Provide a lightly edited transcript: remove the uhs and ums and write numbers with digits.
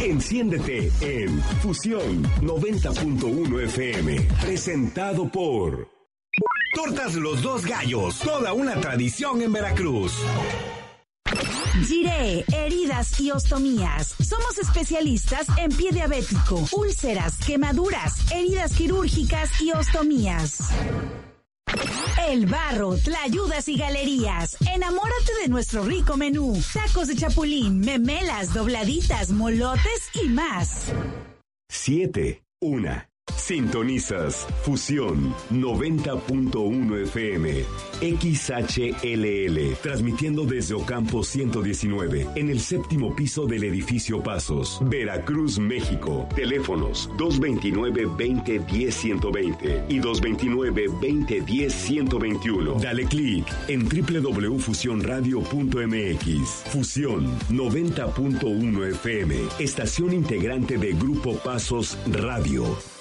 Enciéndete en Fusión 90.1 FM. Presentado por Tortas Los Dos Gallos. Toda una tradición en Veracruz. Giré, heridas y ostomías. Somos especialistas en pie diabético, úlceras, quemaduras, heridas quirúrgicas y ostomías. El Barro, Tlayudas y Galerías. Enamórate de nuestro rico menú. Tacos de chapulín, memelas, dobladitas, molotes y más. 7-1. Sintonizas Fusión 90.1 FM XHLL, transmitiendo desde Ocampo 119, en el 7º piso del edificio Pasos, Veracruz, México. Teléfonos 229-2010-120 y 229-2010-121. Dale clic en www.fusionradio.mx. Fusión 90.1 FM, estación integrante de Grupo Pasos Radio.